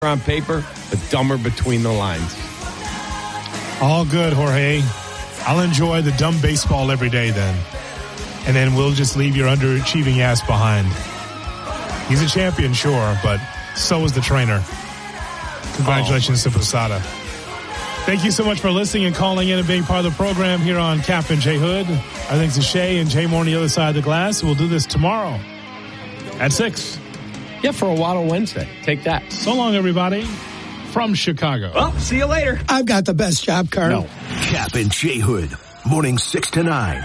on paper, but dumber between the lines. All good, Jorge. I'll enjoy the dumb baseball every day then. And then we'll just leave your underachieving ass behind. He's a champion, sure, but so is the trainer. Congratulations to Posada. Thank you so much for listening and calling in and being part of the program here on Cap and J Hood. Our thanks to Shay and Jay Moore on the other side of the glass. We'll do this tomorrow at 6. Yeah, for a Waddle Wednesday. Take that. So long, everybody. From Chicago. Well, see you later. I've got the best job, Carl. No. Cap and J Hood, morning 6 to 9.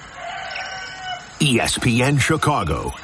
ESPN Chicago.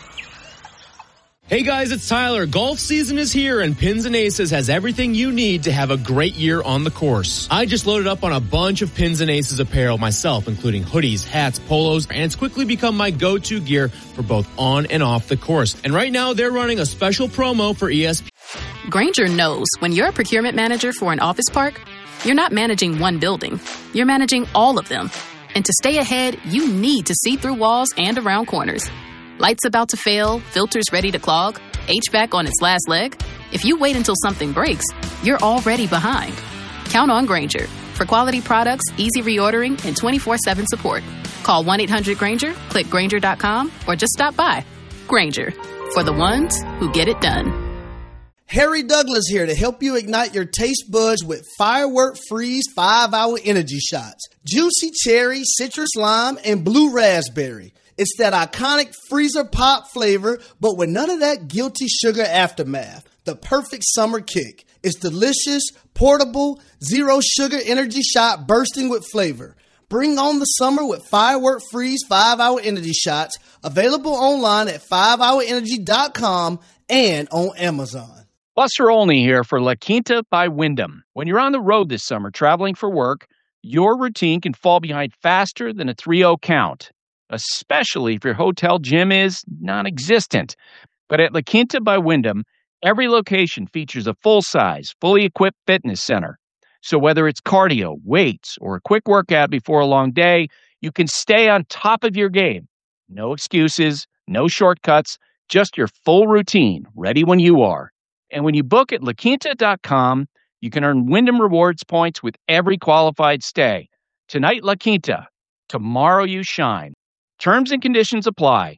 Hey guys, it's Tyler. Golf season is here and Pins and Aces has everything you need to have a great year on the course. I just loaded up on a bunch of Pins and Aces apparel myself, including hoodies, hats, polos, and it's quickly become my go-to gear for both on and off the course. And right now they're running a special promo for ESPN. Grainger knows when you're a procurement manager for an office park, you're not managing one building. You're managing all of them. And to stay ahead, you need to see through walls and around corners. Lights about to fail, filters ready to clog, HVAC on its last leg. If you wait until something breaks, you're already behind. Count on Grainger for quality products, easy reordering, and 24/7 support. Call 1-800-GRAINGER, click Grainger.com, or just stop by. Grainger, for the ones who get it done. Harry Douglas here to help you ignite your taste buds with Firework Freeze 5-Hour Energy Shots. Juicy cherry, citrus lime, and blue raspberry. It's that iconic freezer pop flavor, but with none of that guilty sugar aftermath. The perfect summer kick. It's delicious, portable, zero sugar energy shot bursting with flavor. Bring on the summer with Firework Freeze 5-Hour Energy Shots. Available online at 5hourenergy.com and on Amazon. Buster Olney here for La Quinta by Wyndham. When you're on the road this summer traveling for work, your routine can fall behind faster than a 3-0 count, especially if your hotel gym is non-existent. But at La Quinta by Wyndham, every location features a full-size, fully equipped fitness center. So whether it's cardio, weights, or a quick workout before a long day, you can stay on top of your game. No excuses, no shortcuts, just your full routine, ready when you are. And when you book at LaQuinta.com, you can earn Wyndham Rewards points with every qualified stay. Tonight, La Quinta. Tomorrow, you shine. Terms and conditions apply.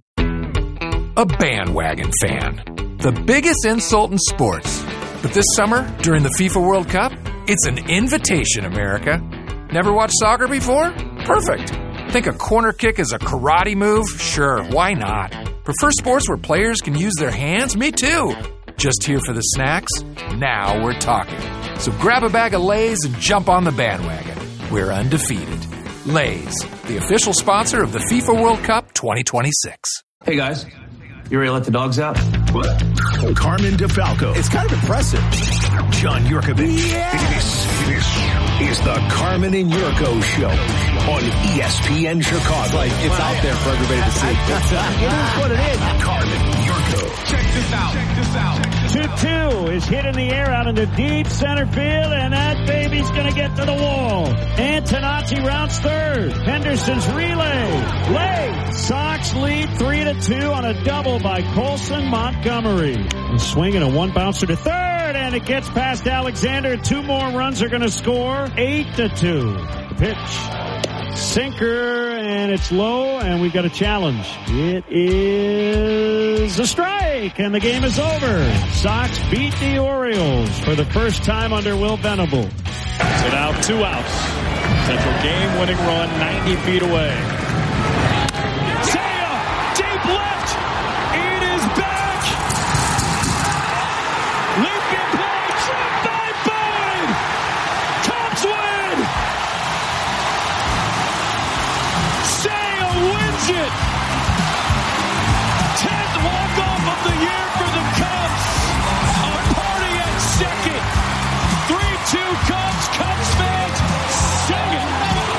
A bandwagon fan. The biggest insult in sports. But this summer, during the FIFA World Cup, it's an invitation, America. Never watched soccer before? Perfect. Think a corner kick is a karate move? Sure, why not? Prefer sports where players can use their hands? Me too. Just here for the snacks? Now we're talking. So grab a bag of Lay's and jump on the bandwagon. We're undefeated. Lay's, the official sponsor of the FIFA World Cup 2026. Hey guys, you ready to let the dogs out? What? Carmen DeFalco. It's kind of impressive. John Yurkovich. Yeah. This is the Carmen and Yurko Show on ESPN Chicago. It's out there for everybody to see. It is what it is. Carmen Yurko. Check this out. 2-2 is hit in the air out into deep center field, and that baby's going to get to the wall. Antonacci rounds third. Henderson's relay. Late. Sox lead 3-2 on a double by Colson Montgomery. And swinging a one bouncer to third, and it gets past Alexander. 2 more runs are going to score. 8-2. Pitch. Sinker, and it's low, and we've got a challenge. It is a strike, and the game is over. Sox beat the Orioles for the first time under Will Venable. So now 2 outs. Central game-winning run 90 feet away. Seiya, deep left. It is back. Leaping play, tripped by Bowen. Cubs win. Seiya wins it. 10th walk-off of the year for the Cubs. A party at second. 3-2 Cubs. Cubs fans, sing it.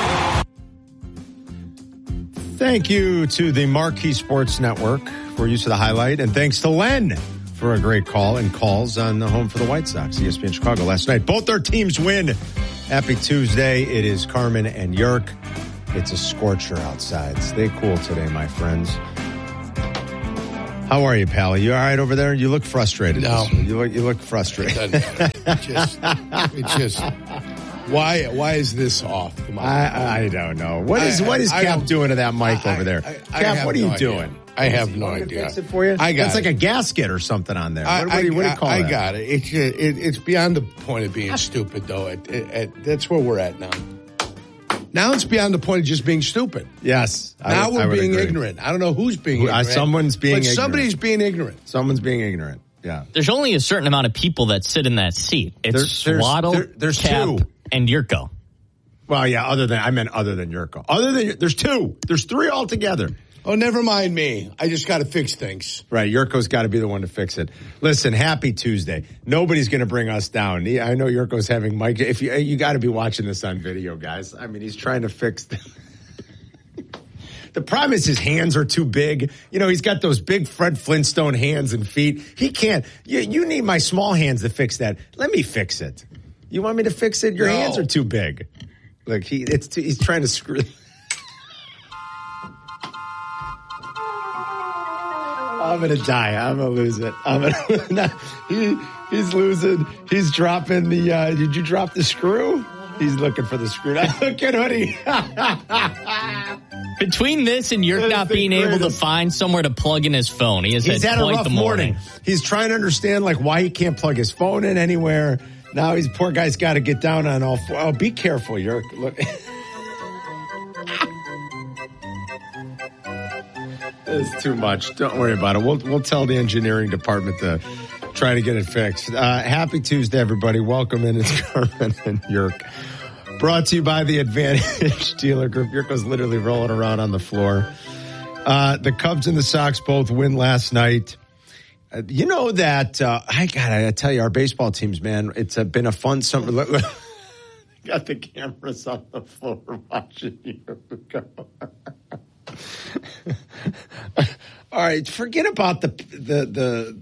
Thank you to the Marquee Sports Network for use of the highlight, and thanks to Len for a great call and calls on the home for the White Sox, ESPN Chicago last night. Both our teams win. Happy Tuesday. It is Carmen and Yerk. It's a scorcher outside. Stay cool today, my friends. How are you, pal? You all right over there? You look frustrated. No. You look frustrated. It's just why is this off? Come on. I don't know. What is Cap doing to that mic over there? Cap, what are you doing? I have no idea. Fix it for you? It's like a gasket or something on there. What do you call it? I got it. It's beyond the point of being stupid, though. That's where we're at now. Now it's beyond the point of just being stupid. Yes. Now we're being ignorant. I don't know who's being ignorant. Someone's being ignorant. Somebody's being ignorant. Someone's being ignorant. Yeah. There's only a certain amount of people that sit in that seat. It's Swaddle, there's Cap, two. and Yurko. Well, yeah, other than Yurko. There's two. There's three altogether. Oh, never mind me. I just got to fix things. Right. Yurko's got to be the one to fix it. Listen, happy Tuesday. Nobody's going to bring us down. I know Yurko's having Mike. If you got to be watching this on video, guys. I mean, he's trying to fix the problem is his hands are too big. You know, he's got those big Fred Flintstone hands and feet. He can't. You need my small hands to fix that. Let me fix it. You want me to fix it? Your hands are too big. Look, he's trying to screw. I'm going to die. I'm going to lose it. He's losing. He's dropping the, did you drop the screw? He's looking for the screw. Look at Hoodie. Between this and you're not being able to find somewhere to plug in his phone, he's had a quite rough the morning. He's trying to understand why he can't plug his phone in anywhere. Now poor guy's got to get down on all four. Oh, be careful, Yerk. Look. It's too much. Don't worry about it. We'll tell the engineering department to try to get it fixed. Happy Tuesday, everybody. Welcome in. It's Carmen and Yerk. Brought to you by the Advantage Dealer Group. Yurko's literally rolling around on the floor. The Cubs and the Sox both win last night. You know that, I tell you, our baseball teams, man, it's been a fun summer. Got the cameras on the floor watching you go. All right, forget about the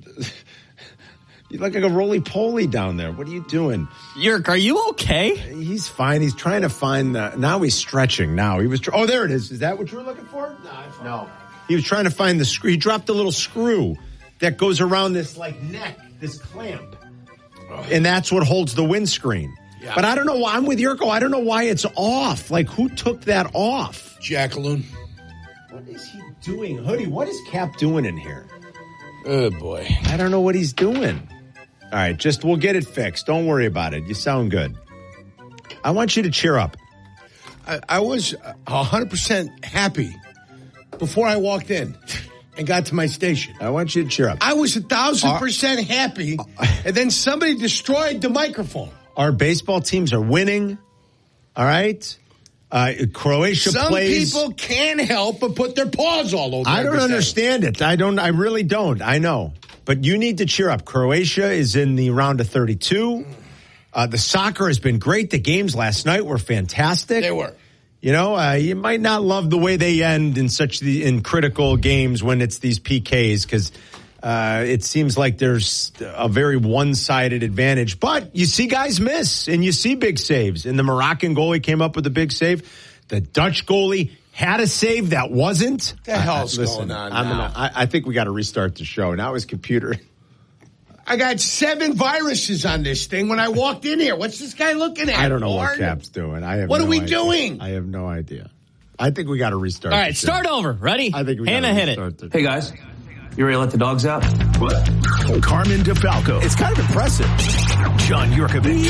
you look like a roly-poly down there. What are you doing? Yerk, are you okay? He's fine. He's trying to find now he's stretching now. He was oh, there it is. Is that what you were looking for? No. He was trying to find the screw. He dropped the little screw that goes around this neck, this clamp. And that's what holds the windscreen. Yeah. But I don't know why. I'm with Yurko. I don't know why it's off. Who took that off? Jacqueline. What is he doing? Hoodie, what is Cap doing in here? Oh, boy. I don't know what he's doing. All right, we'll get it fixed. Don't worry about it. You sound good. I want you to cheer up. I was 100% happy before I walked in and got to my station. I want you to cheer up. I was 1,000% happy, and then somebody destroyed the microphone. Our baseball teams are winning, all right? Croatia plays. Some people can't help but put their paws all over. I don't understand it. I really don't. I know. But you need to cheer up. Croatia is in the round of 32. The soccer has been great. The games last night were fantastic. They were. You know, you might not love the way they end in critical games when it's these PKs because it seems like there's a very one-sided advantage. But you see guys miss, and you see big saves. And the Moroccan goalie came up with a big save. The Dutch goalie had a save that wasn't. What the hell's going on now? I think we got to restart the show. Now his computer. I got 7 viruses on this thing when I walked in here. What's this guy looking at? I don't know what Cap's doing. What are we doing? I have no idea. I think we got to restart. All right, start over. Ready? I think we Hannah hit it. Hey, guys. You ready to let the dogs out? What? Carmen DeFalco. It's kind of impressive. John Yurkovich.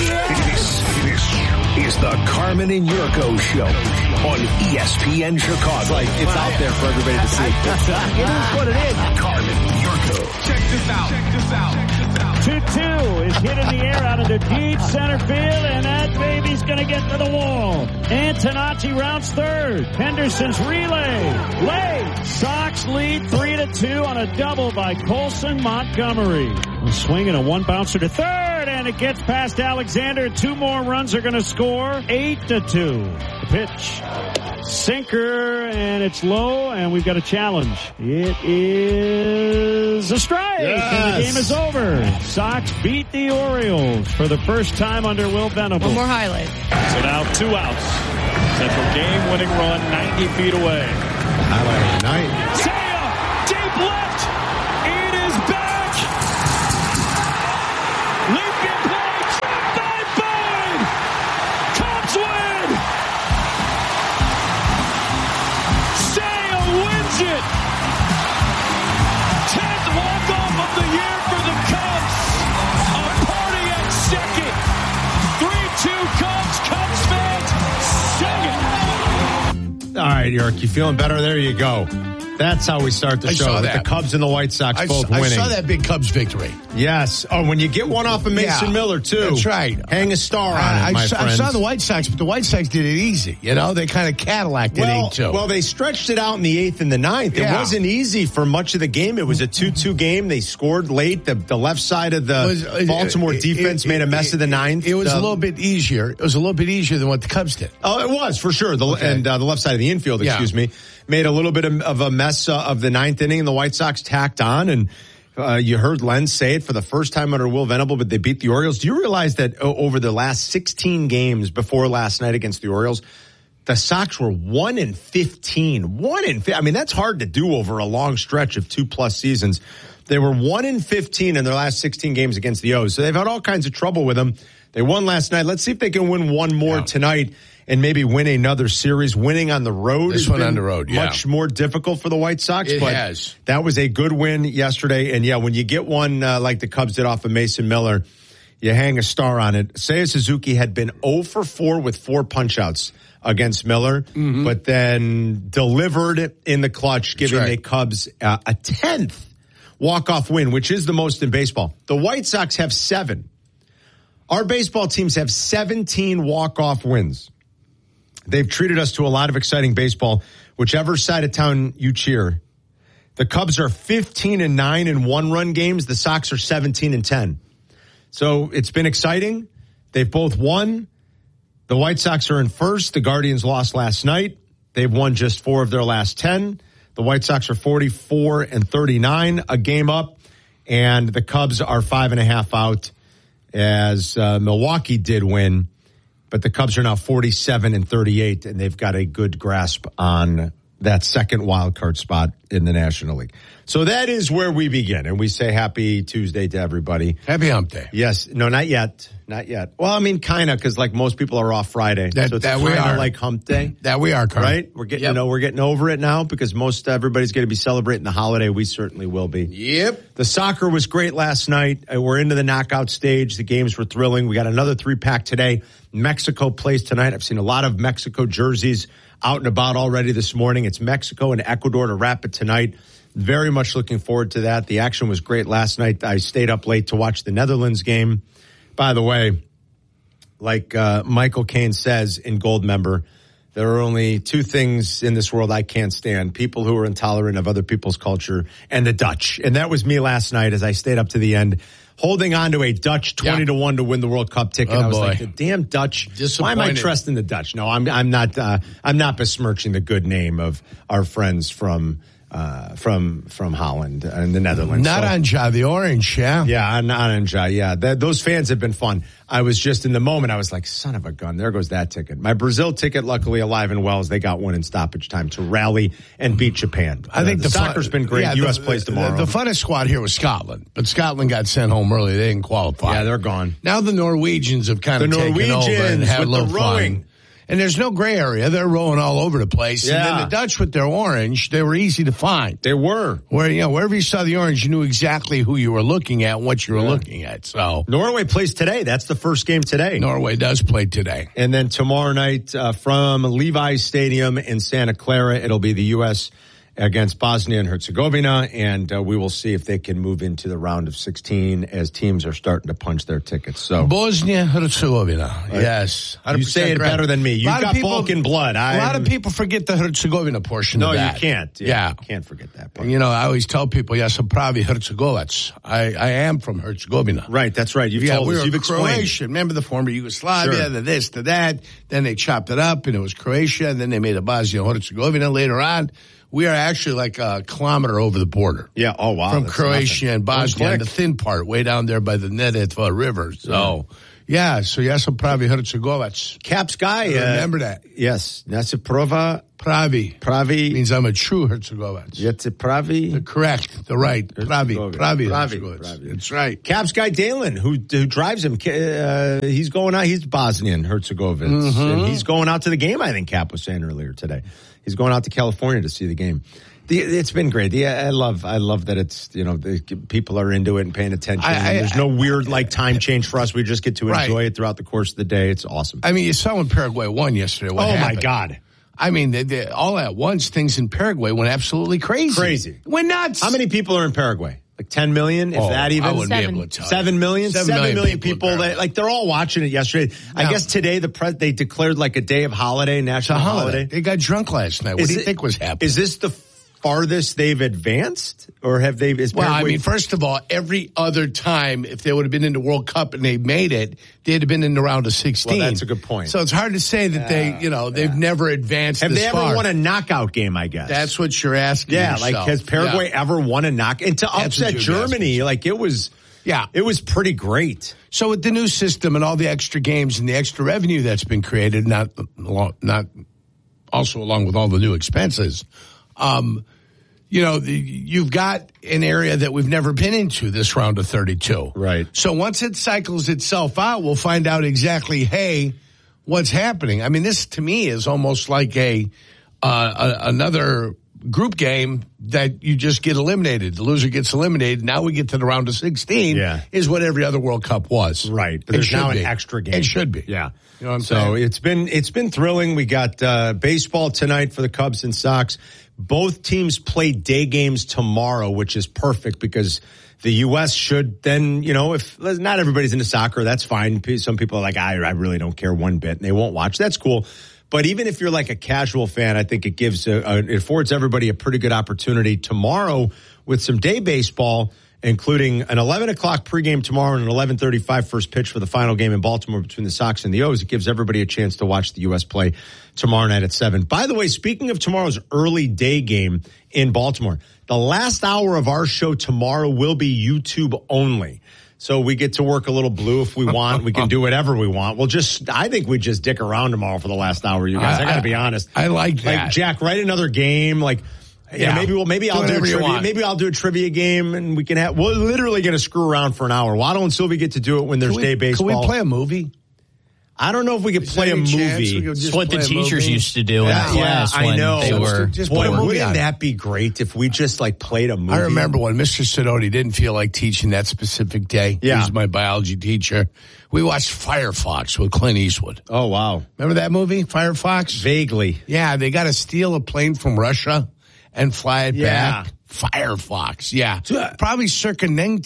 This is the Carmen and Yurko Show on ESPN Chicago. It's out there for everybody to see. It is what it is. Carmen Yurko. Check this out. 2-2 is hit in the air out into deep center field, and that baby's going to get to the wall. Antonacci rounds third. Henderson's relay. Sox lead 3-2 on a double by Colson Montgomery. Swinging a one bouncer to third, and it gets past Alexander. 2 more runs are going to score. 8-2. The pitch. Sinker, and it's low, and we've got a challenge. It is a strike, and the game is over. Sox beat the Orioles for the first time under Will Venable. One more highlight. So now 2 outs. Central game-winning run 90 feet away. Highlight of the night. Seiya, deep left. right, York. You feeling better? There you go. That's how we start the I show saw with that. the Cubs and the White Sox both winning. I saw that big Cubs victory. Yes. Oh, when you get one off of Mason Miller, too. That's right. Hang a star on it, my friend. I saw the White Sox, but the White Sox did it easy. You know, they kind of Cadillac it too. Well, they stretched it out in the 8th and the 9th. It wasn't easy for much of the game. It was a 2-2 game. They scored late. The left side of the Baltimore defense made a mess of the 9th. It was a little bit easier. It was a little bit easier than what the Cubs did. Oh, it was, for sure. The left side of the infield, excuse me, made a little bit of a mess of the 9th inning, and the White Sox tacked on. And you heard Len say it for the first time under Will Venable, but they beat the Orioles. Do you realize that over the last 16 games before last night against the Orioles, the Sox were 1-15. 1-15. I mean, that's hard to do over a long stretch of 2+ seasons. They were 1-15 in their last 16 games against the O's. So they've had all kinds of trouble with them. They won last night. Let's see if they can win one more tonight and maybe win another series. Winning on the road this one on the road, much more difficult for the White Sox. It but has. That was a good win yesterday. And when you get one like the Cubs did off of Mason Miller, you hang a star on it. Seiya Suzuki had been 0 for 4 with 4 punch-outs against Miller, but then delivered in the clutch, giving the Cubs a 10th walk-off win, which is the most in baseball. The White Sox have 7. Our baseball teams have 17 walk-off wins. They've treated us to a lot of exciting baseball, whichever side of town you cheer. The Cubs are 15-9 in one-run games. The Sox are 17-10. So it's been exciting. They've both won. The White Sox are in first. The Guardians lost last night. They've won just 4 of their last 10. The White Sox are 44-39, a game up. And the Cubs are 5.5 out, as Milwaukee did win, but the Cubs are now 47-38, and they've got a good grasp on that second wild card spot in the National League. So that is where we begin, and we say happy Tuesday to everybody. Happy hump day. Yes. No, not yet. Not yet. Well, I mean, kind of, because like most people are off Friday. So it's that we are like hump day. That we are, Carl. Right? We're getting, we're getting over it now because everybody's going to be celebrating the holiday. We certainly will be. Yep. The soccer was great last night. We're into the knockout stage. The games were thrilling. We got another 3-pack today. Mexico plays tonight. I've seen a lot of Mexico jerseys out and about already this morning. It's Mexico and Ecuador to wrap it tonight. Very much looking forward to that. The action was great last night. I stayed up late to watch the Netherlands game. By the way, like Michael Caine says in Goldmember, there are only 2 things in this world I can't stand: people who are intolerant of other people's culture and the Dutch. And that was me last night as I stayed up to the end, holding on to a Dutch 20-1 to win the World Cup ticket. I was like, the damn Dutch. Why am I trusting the Dutch? No, I'm not besmirching the good name of our friends from Holland and the Netherlands. Not Anja, the orange, yeah. Yeah, not Anja, yeah. Those fans have been fun. I was just in the moment, I was like, son of a gun, there goes that ticket. My Brazil ticket, luckily alive and well, as they got one in stoppage time to rally and beat Japan. I think the soccer's been great. Yeah, U.S. plays tomorrow. The funnest squad here was Scotland, but Scotland got sent home early. They didn't qualify. Yeah, they're gone. Now the Norwegians have kind of taken over and had a little fun. And there's no gray area. They're rolling all over the place. Yeah. And then the Dutch with their orange, they were easy to find. They were. Wherever you saw the orange, you knew exactly who you were looking at and what you were looking at. So Norway plays today. That's the first game today. Norway does play today. And then tomorrow night from Levi's Stadium in Santa Clara, it'll be the U.S. against Bosnia and Herzegovina, and we will see if they can move into the round of 16 as teams are starting to punch their tickets. So Bosnia Herzegovina, yes. You say it better than me. You've got Balkan blood. A lot of people forget the Herzegovina portion of that. No, you can't. Yeah. You can't forget that part. You know, I always tell people, ja sam pravi Herzegovac. I am from Herzegovina. Right, that's right. You've told us. You've explained. Croatia. Remember the former Yugoslavia, the this, the that. Then they chopped it up, and it was Croatia, and then they made a Bosnia-Herzegovina later on. We are actually like a kilometer over the border. Yeah. Oh, wow. From Croatia and Bosnia, the thin part, way down there by the Neretva River. So, ja sam pravi Herzegovac. Caps guy. Remember that. Yes. Nasi prova. Pravi means I'm a true Herzegovac. Yetse pravi. Correct. The right. Pravi Herzegovac. That's right. Caps guy Dalen, who drives him, he's going out. He's Bosnian Herzegovins. And he's going out to the game, I think Cap was saying earlier today. He's going out to California to see the game. It's been great. I love that it's, people are into it and paying attention. There's no weird time change for us. We just get to enjoy it throughout the course of the day. It's awesome. I mean, you saw when Paraguay won yesterday. What happened? My God. I mean, all at once, things in Paraguay went absolutely crazy. Crazy. Went nuts. How many people are in Paraguay? Like 10 million, if that even? I wouldn't be able to tell 7 million? 7 million people. They're all watching it yesterday. I guess today they declared like a day of holiday, national holiday. They got drunk last night. What do you think was happening? Is this the farthest they've advanced? Or have they? First of all, every other time, if they would have been in the World Cup and they made it, they'd have been in the round of 16. Well, that's a good point. So it's hard to say that they've never advanced. Have this they ever far. won a knockout game? I guess that's what you're asking. Yeah, yourself. like has Paraguay ever won a knockout? And to upset Germany, like it was pretty great. So with the new system and all the extra games and the extra revenue that's been created, not also along with all the new expenses. You've got an area that we've never been into this round of 32. Right. So once it cycles itself out, we'll find out exactly, hey, what's happening. I mean, this to me is almost like another group game that you just get eliminated. The loser gets eliminated. Now we get to the round of 16 is what every other World Cup was. Right. But there's now an extra game. It should be. Yeah. You know what I'm saying? It's been thrilling. We got baseball tonight for the Cubs and Sox. Both teams play day games tomorrow, which is perfect because the U.S. should then, if not everybody's into soccer, that's fine. Some people are like, I really don't care one bit, and they won't watch. That's cool. But even if you're like a casual fan, I think it gives it affords everybody a pretty good opportunity tomorrow with some day baseball, including an 11 o'clock pregame tomorrow and an 11:35 first pitch for the final game in Baltimore between the Sox and the O's. It gives everybody a chance to watch the U.S. play tomorrow night at 7. By the way, speaking of tomorrow's early day game in Baltimore, the last hour of our show tomorrow will be YouTube only. So we get to work a little blue if we want. We can do whatever we want. I think we just dick around tomorrow for the last hour, you guys. I got to be honest. I like that. Like, Jack, write another game. Maybe I'll do a trivia. Maybe I'll do a trivia game, and we're literally going to screw around for an hour. Waddle and Sylvie get to do it when there's day baseball. Can we play a movie? I don't know if we could play a movie. It's what the teachers used to do in class when they were bored. Wouldn't that be great if we just played a movie? I remember when Mr. Sidoti didn't feel like teaching that specific day. Yeah. He was my biology teacher. We watched Firefox with Clint Eastwood. Oh, wow. Remember that movie, Firefox? Vaguely. Yeah, they got to steal a plane from Russia and fly it back. Firefox, yeah. Probably circa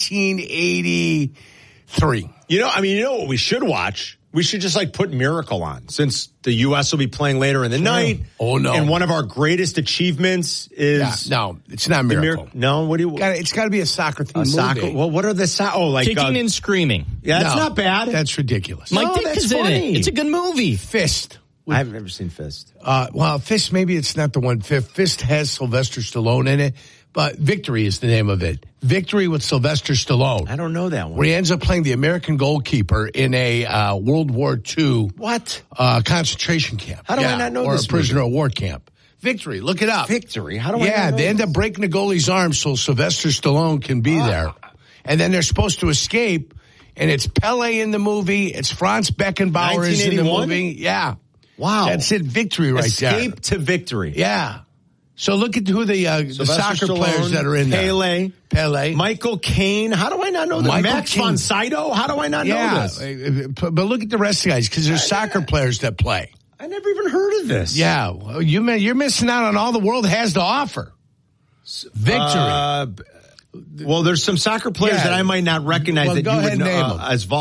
1983. You know what we should watch? We should just put Miracle on, since the U.S. will be playing later in the night. Oh, no. And one of our greatest achievements is... No, it's not Miracle. No, what do you... It's got to be a soccer-themed movie. Well, what are the... Kicking and Screaming. Yeah, that's not bad. That's ridiculous. Mike Dick is in it. It's a good movie. Fist. I've never seen Fist. Fist, maybe it's not the one. Fist has Sylvester Stallone in it, but Victory is the name of it. Victory with Sylvester Stallone. I don't know that one. Where he ends up playing the American goalkeeper in a World War II concentration camp. How do I not know this? Or a prisoner of war camp. Victory. Look it up. Victory. How do I Yeah, know they end up breaking the goalie's arm so Sylvester Stallone can be there. And then they're supposed to escape, and it's Pele in the movie. It's Franz Beckenbauer is in the movie. Yeah. Wow. That's it, Victory there. Escape to Victory. Yeah. So look at who the soccer Stallone, players that are in there. Pele. Michael Caine. How do I not know that? Max von Sydow. How do I not know this? But look at the rest of the guys, because there's soccer players that play. I never even heard of this. Yeah. Well, you're missing out on all the world has to offer. Victory. Well, there's some soccer players that I might not recognize that you would know.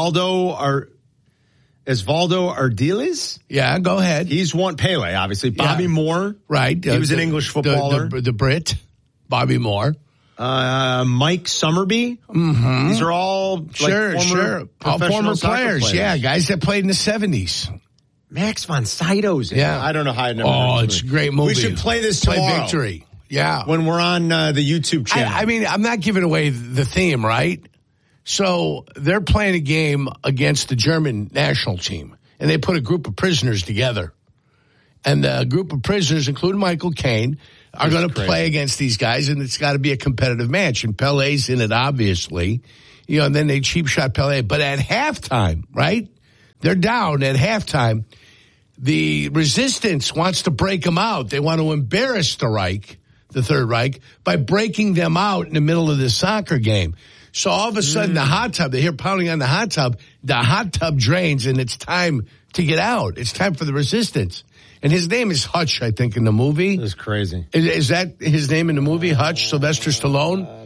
Osvaldo Ardiles? Yeah, go ahead. He's won Pele, obviously. Bobby Moore. Right. He was an English footballer. The Brit, Bobby Moore. Mike Summerby. Mm-hmm. These are all former players. Yeah, guys that played in the 70s. Max von Sydow's in Yeah. I don't know how I never it's a great movie. We should play this tomorrow. Play Victory. Yeah. When we're on the YouTube channel. I mean, I'm not giving away the theme, right? So they're playing a game against the German national team, and they put a group of prisoners together. And the group of prisoners, including Michael Caine, are going to play against these guys, and it's got to be a competitive match. And Pele's in it, obviously. And then they cheap shot Pele. But at halftime, right? They're down at halftime. The resistance wants to break them out. They want to embarrass the Reich, the Third Reich, by breaking them out in the middle of this soccer game. So all of a sudden, the hot tub, they hear pounding on the hot tub drains, and it's time to get out. It's time for the resistance. And his name is Hutch, I think, in the movie. That's crazy. Is that his name in the movie, Hutch, Sylvester Stallone?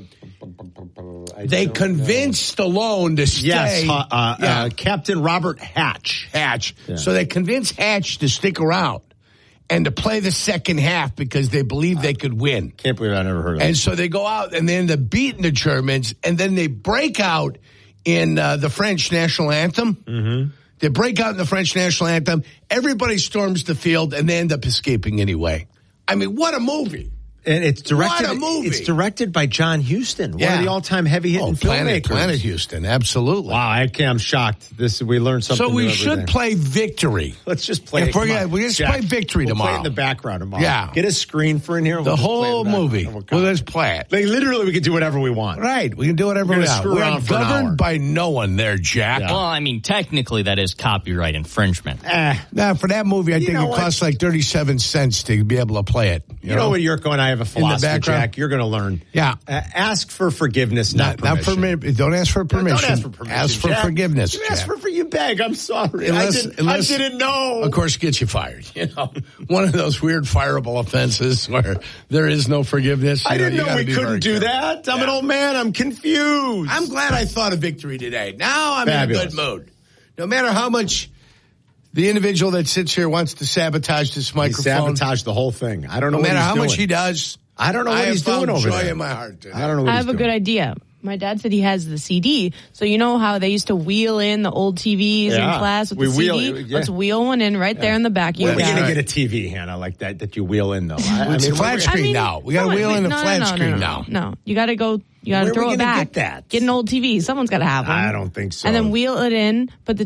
They convinced Stallone to stay. Yes, Captain Robert Hatch. Yeah. So they convinced Hatch to stick around and to play the second half because they believed they could win. Can't believe I never heard of that. And so they go out and they end up beating the Germans, and then they break out in the French national anthem. Mm-hmm. They break out in the French national anthem. Everybody storms the field, and they end up escaping anyway. I mean, what a movie. And it's directed. What a movie. It's directed by John Huston, one of the all-time heavy-hitting filmmakers. Planet Houston, absolutely. Wow, I'm shocked. We learned something. So we new should play Victory. Let's just play it. We just play Victory tomorrow. Play it in the background tomorrow. Yeah, get a screen for in here. The whole movie. Well, let's play it. Literally, we can do whatever we want. Right, we can do whatever we want. We're governed by no one there, Jack. Yeah. Well, I mean, technically, that is copyright infringement. Now, for that movie, I think it costs like 37 cents to be able to play it. You know what, Yurko and I have a philosophy, Jack. You're going to learn. Yeah. Ask for forgiveness, not permission. Don't ask for permission. Don't ask for permission. Ask for forgiveness. You ask for you beg. I'm sorry. Unless, I didn't know. Of course, gets you fired. One of those weird fireable offenses where there is no forgiveness. I didn't know we couldn't do that. I'm an old man. I'm confused. I'm glad I thought of Victory today. Now I'm in a good mood. No matter how much the individual that sits here wants to sabotage this microphone. He sabotaged the whole thing. I don't know what he's doing. No matter how much he does, I don't know what he's doing over there. I have joy in my heart today. I don't know what I he's have a doing. good idea. My dad said he has the CD. So you know how they used to wheel in the old TVs in class with the CD? Let's wheel one in right there in the back. When are we going to get a TV, Hannah, like that you wheel in, though? It's a flat screen now. We got to wheel in a flat screen now. No, you got to go. You got to throw it back. Get an old TV. Someone's got to have one. I don't think so. And then wheel it in, put the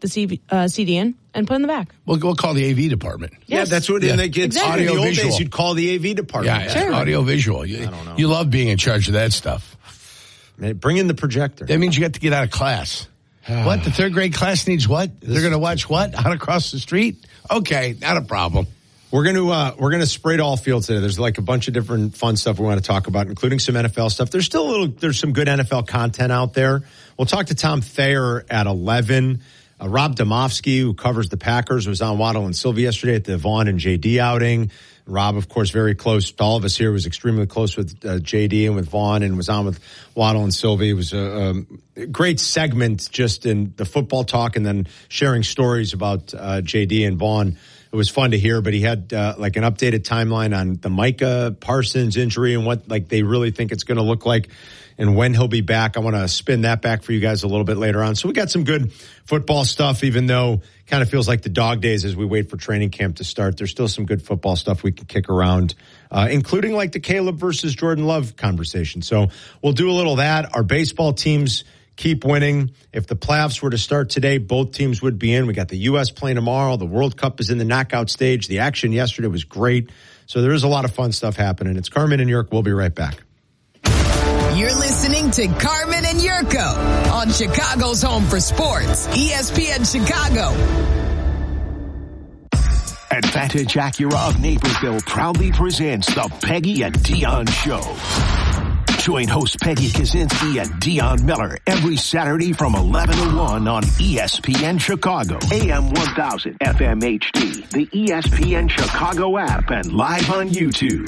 CD in, and put it in the back. We'll call the AV department. Yes. Yeah, that's what they get. Exactly. In the old Audio-visual. days, you'd call the AV department. Yeah, sure. Audio visual. I don't know. You love being in charge of that stuff. Bring in the projector. That means you got to get out of class. What? The third grade class needs what? They're going to watch what? How to cross the street? Okay, not a problem. We're gonna spray all field today. There's like a bunch of different fun stuff we want to talk about, including some NFL stuff. There's some good NFL content out there. We'll talk to Tom Thayer at 11. Rob Domofsky, who covers the Packers, was on Waddle and Sylvie yesterday at the Vaughn and JD outing. Rob, of course, very close to all of us here, was extremely close with JD and with Vaughn, and was on with Waddle and Sylvie. It was a great segment just in the football talk and then sharing stories about JD and Vaughn. It was fun to hear, but he had like an updated timeline on the Micah Parsons injury and what like they really think it's going to look like and when he'll be back. I want to spin that back for you guys a little bit later on. So we got some good football stuff, even though kind of feels like the dog days as we wait for training camp to start. There's still some good football stuff we can kick around, including like the Caleb versus Jordan Love conversation. So we'll do a little of that. Our baseball teams keep winning. If the playoffs were to start today, both teams would be in. We got the U.S. playing tomorrow. The World Cup is in the knockout stage. The action yesterday was great. So there is a lot of fun stuff happening. It's Carmen and Yurko. We'll be right back. You're listening to Carmen and Yurko on Chicago's Home for Sports, ESPN Chicago. Advantage Acura of Naperville proudly presents the Peggy and Dion Show. Join host Peggy Kaczynski and Dion Miller every Saturday from 11 to 1 on ESPN Chicago, AM 1000, FM HD, the ESPN Chicago app, and live on YouTube.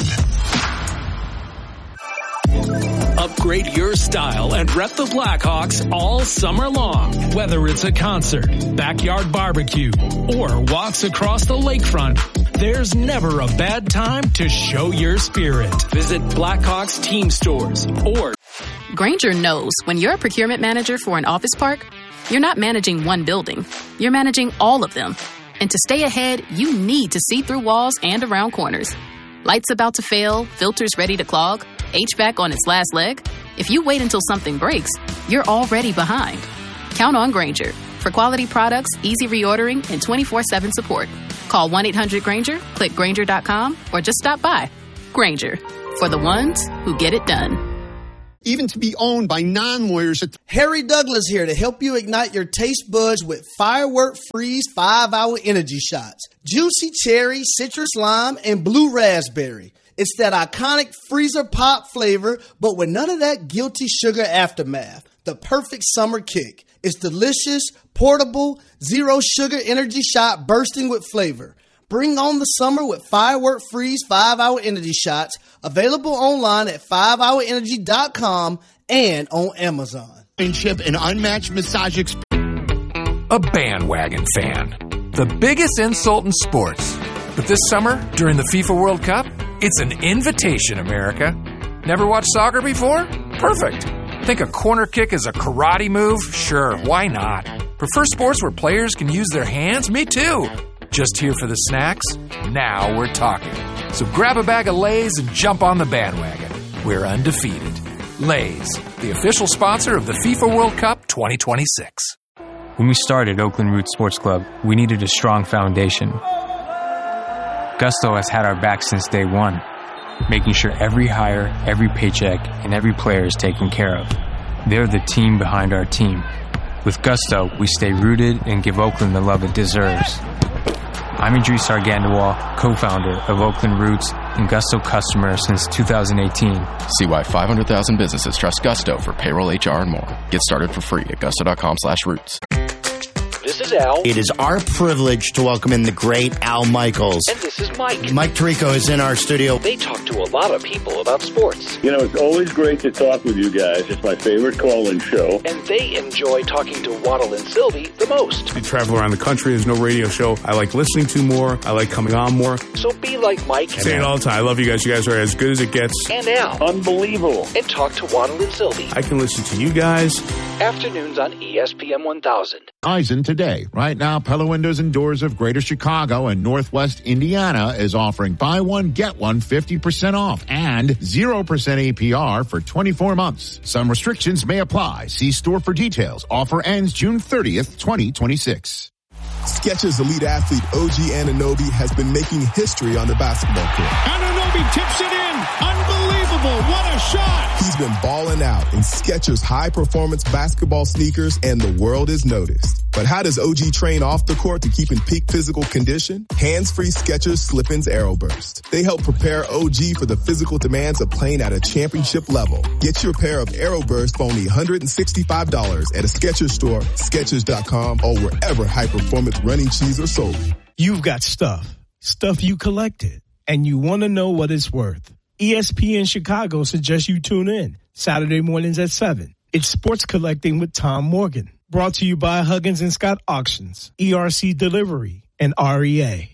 Upgrade your style and rep the Blackhawks all summer long. Whether it's a concert, backyard barbecue, or walks across the lakefront, there's never a bad time to show your spirit. Visit Blackhawks team stores or Grainger knows when you're a procurement manager for an office park, you're not managing one building. You're managing all of them. And to stay ahead, you need to see through walls and around corners. Lights about to fail, filters ready to clog, HVAC on its last leg. If you wait until something breaks, you're already behind. Count on Grainger for quality products, easy reordering, and 24/7 support. Call 1-800-GRAINGER, click Grainger.com, or just stop by. Grainger, for the ones who get it done. Even to be owned by non-lawyers. Harry Douglas here to help you ignite your taste buds with Firework Freeze 5-Hour Energy Shots. Juicy cherry, citrus lime, and blue raspberry. It's that iconic freezer pop flavor, but with none of that guilty sugar aftermath. The perfect summer kick. It's delicious, portable, zero sugar energy shot bursting with flavor. Bring on the summer with Firework Freeze 5-Hour Energy Shots, available online at 5hourenergy.com and on Amazon. An unmatched massage experience. A bandwagon fan. The biggest insult in sports. But this summer, during the FIFA World Cup, it's an invitation, America. Never watched soccer before? Perfect. Think a corner kick is a karate move? Sure, why not? Prefer sports where players can use their hands? Me too. Just here for the snacks? Now we're talking. So grab a bag of Lay's and jump on the bandwagon. We're undefeated. Lay's, the official sponsor of the FIFA World Cup 2026. When we started Oakland Roots Sports Club, we needed a strong foundation. Gusto has had our back since day one, making sure every hire, every paycheck, and every player is taken care of. They're the team behind our team. With Gusto, we stay rooted and give Oakland the love it deserves. I'm Idris Argandawal, co-founder of Oakland Roots and Gusto customer since 2018. See why 500,000 businesses trust Gusto for payroll, HR, and more. Get started for free at gusto.com/roots. This is Al. It is our privilege to welcome in the great Al Michaels. And this is Mike. Mike Tirico is in our studio. They talk to a lot of people about sports. You know, it's always great to talk with you guys. It's my favorite call-in show. And they enjoy talking to Waddle and Sylvie the most. I travel around the country. There's no radio show I like listening to more. I like coming on more. So be like Mike. I say it all the time. I love you guys. You guys are as good as it gets. And Al. Unbelievable. And talk to Waddle and Sylvie. I can listen to you guys. Afternoons on ESPN 1000. Eisen today. Right now, Pella Windows and Doors of Greater Chicago and Northwest Indiana is offering buy one, get one 50% off and 0% APR for 24 months. Some restrictions may apply. See store for details. Offer ends June 30th, 2026. Skechers elite athlete OG Anunoby has been making history on the basketball court. Anunoby tips it in. Unbelievable. What a shot. He's been balling out in Skechers high-performance basketball sneakers, and the world is noticed. But how does OG train off the court to keep in peak physical condition? Hands-free Skechers Slip-ins Aeroburst. They help prepare OG for the physical demands of playing at a championship level. Get your pair of Aeroburst for only $165 at a Skechers store, Skechers.com, or wherever high-performance running shoes are sold. You've got stuff you collected, and you want to know what it's worth. ESPN Chicago suggests you tune in Saturday mornings at 7. It's Sports Collecting with Tom Morgan. Brought to you by Huggins and Scott Auctions, ERC Delivery, and REA.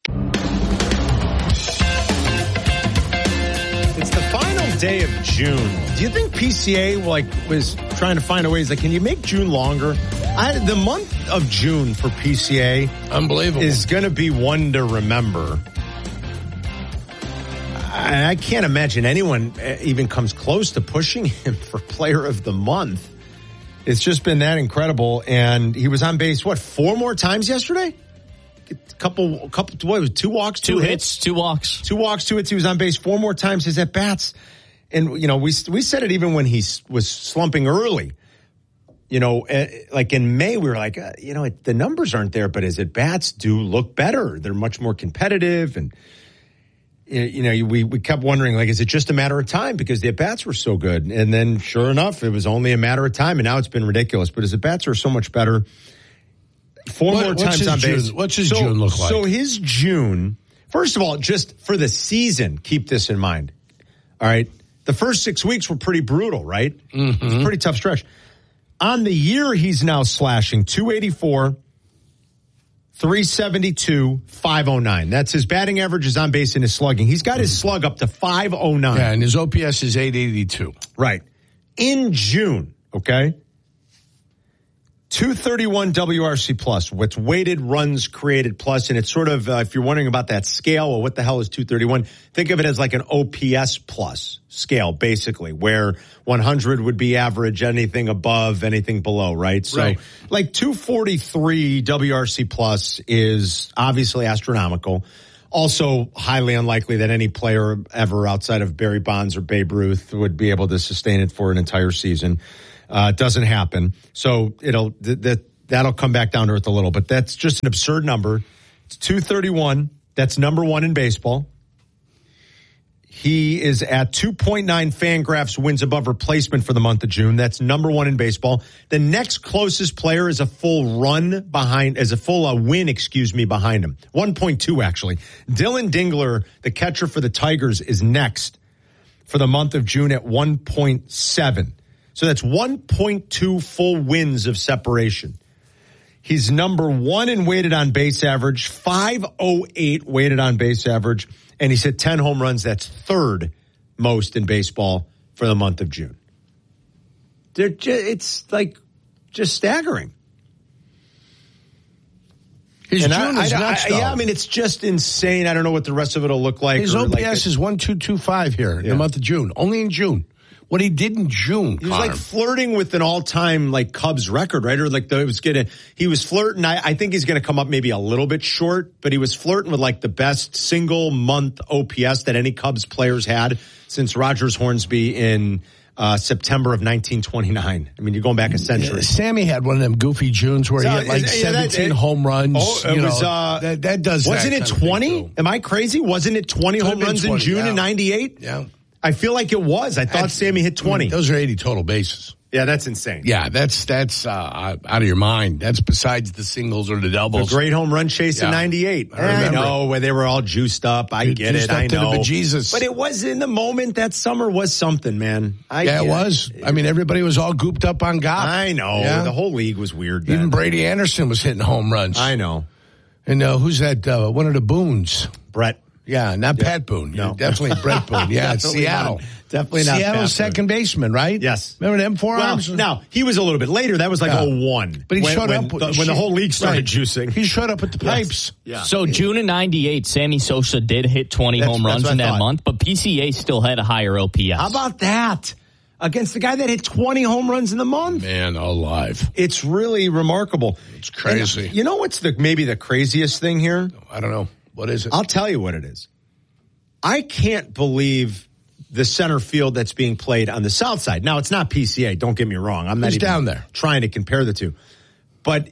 It's the final day of June. Do you think PCA was trying to find a way? Can you make June longer? The month of June for PCA, unbelievable, is going to be one to remember. I can't imagine anyone even comes close to pushing him for Player of the Month. It's just been that incredible, and he was on base 4 more times yesterday? Couple. What was it, 2 walks, 2 hits, 2 walks, 2 walks, 2 hits. He was on base 4 more times. His at bats, and we said it even when he was slumping early. Like in May, we were like, the numbers aren't there, but his at bats do look better. They're much more competitive, and we kept wondering, is it just a matter of time because the at bats were so good? And then, sure enough, it was only a matter of time, and now it's been ridiculous. But his at bats are so much better. 4 more times on base. What's his June look like? So his June, first of all, just for the season, keep this in mind. All right, the first 6 weeks were pretty brutal, right? Mm-hmm. It's a pretty tough stretch. On the year, he's now slashing 284. 372, 509. That's his batting average, his on base, and his slugging. He's got his slug up to 509. Yeah, and his OPS is 882. Right. In June, okay, 231 WRC plus, what's weighted runs created plus, and it's sort of, if you're wondering about that scale, or what the hell is 231, think of it as like an OPS plus scale, basically, where 100 would be average, anything above, anything below, right? So, right. Like 243 WRC plus is obviously astronomical. Also, highly unlikely that any player ever outside of Barry Bonds or Babe Ruth would be able to sustain it for an entire season. It doesn't happen. So that'll come back down to earth a little, but that's just an absurd number. It's 231. That's number 1 in baseball. He is at 2.9 Fangraphs wins above replacement for the month of June. That's number one in baseball. The next closest player is a full win, behind him. 1.2 actually. Dylan Dingler, the catcher for the Tigers, is next for the month of June at 1.7. So that's 1.2 full wins of separation. He's number one in weighted on base average, 508 weighted on base average, and he's hit 10 home runs. That's third most in baseball for the month of June. It's like just staggering. His June is nuts, though. Yeah, I mean, it's just insane. I don't know what the rest of it will look like. His OPS is 1.225 here in the month of June. Only in June. What he did in June, he was like flirting with an all-time like Cubs record, right? Or like he was flirting. I think he's going to come up maybe a little bit short, but he was flirting with like the best single month OPS that any Cubs players had since Rogers Hornsby in September of 1929. I mean, you're going back a century. Yeah, Sammy had one of them goofy Junes where he had like 17 home runs. Oh, it was that does. Wasn't it 20? Am I crazy? Wasn't it 20 home runs in June in 98? Yeah. I feel like it was. I thought Sammy hit 20. Those are 80 total bases. Yeah, that's insane. Yeah, that's out of your mind. That's besides the singles or the doubles. The great home run chase in 98. I know, where they were all juiced up. I get it. I know. Jesus. But it was in the moment. That summer was something, man. It was. I mean, everybody was all gooped up on golf. I know. Yeah. The whole league was weird then. Even Brady Anderson was hitting home runs. I know. And who's that? One of the Boons. Brett. Yeah, not Pat Boone. No. Definitely Brett Boone. Yeah, Seattle. Definitely not Seattle's second baseman, right? Yes. Remember them forearms? Well, now, he was a little bit later. That was like 01. But he showed up when the whole league started juicing. He showed up with the pipes. Yeah. So June of 98, Sammy Sosa did hit 20 home runs in that month, but PCA still had a higher OPS. How about that? Against the guy that hit 20 home runs in the month. Man, alive. It's really remarkable. It's crazy. And you know what's maybe the craziest thing here? I don't know. What is it? I'll tell you what it is. I can't believe the center field that's being played on the south side. Now, it's not PCA. Don't get me wrong. I'm not even down there trying to compare the two. But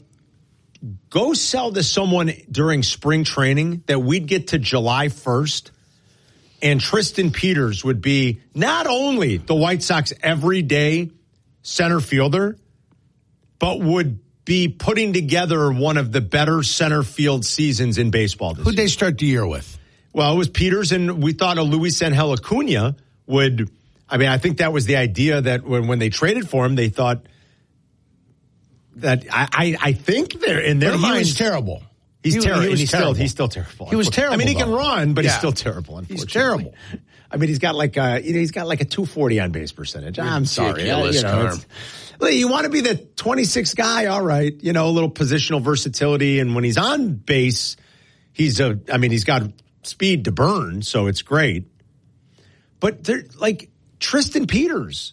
go sell to someone during spring training that we'd get to July 1st and Tristan Peters would be not only the White Sox everyday center fielder, but would be putting together one of the better center field seasons in baseball this year. Who'd they start the year with? Well, it was Peters, and we thought a Luis Angel Acuna would. I mean, I think that was the idea that when they traded for him, they thought that I think they're in their mind. He was terrible. He's terrible. He's still terrible. He was terrible. I mean, he can run, but he's still terrible. He's terrible. I mean, he's got like a 240 on base percentage. I'm sorry. You want to be the 26th guy, all right. A little positional versatility, and when he's on base, he's got speed to burn, so it's great. But they're like Tristan Peters,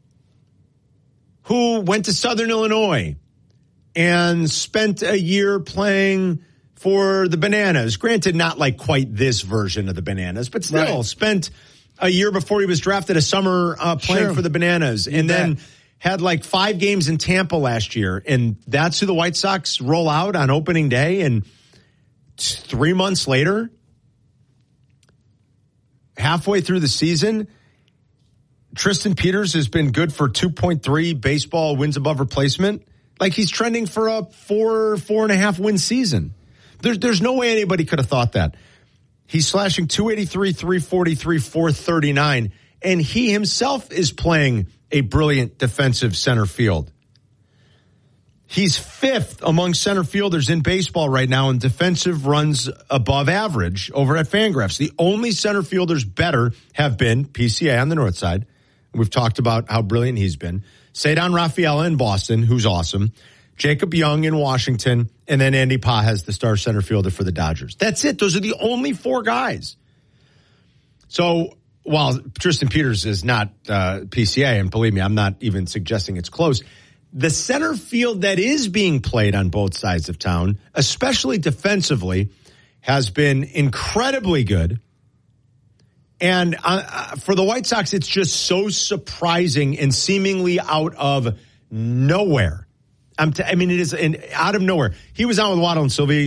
who went to Southern Illinois and spent a year playing for the Bananas. Granted, not like quite this version of the Bananas, but still spent a year before he was drafted a summer playing for the Bananas. And then had like 5 games in Tampa last year. And that's who the White Sox roll out on opening day. And 3 months later, halfway through the season, Tristan Peters has been good for 2.3 baseball wins above replacement. Like he's trending for a 4.5 win season. There's no way anybody could have thought that. He's slashing 283, 343, 439, and he himself is playing a brilliant defensive center field. He's 5th among center fielders in baseball right now in defensive runs above average over at Fangraphs. The only center fielders better have been PCA on the north side. We've talked about how brilliant he's been. Cedar Rafaela in Boston, who's awesome. Jacob Young in Washington, and then Andy Pages, the star center fielder for the Dodgers. That's it. Those are the only 4 guys. So while Tristan Peters is not PCA, and believe me, I'm not even suggesting it's close, the center field that is being played on both sides of town, especially defensively, has been incredibly good. And for the White Sox, it's just so surprising and seemingly out of nowhere. It is out of nowhere. He was on with Waddle and Sylvie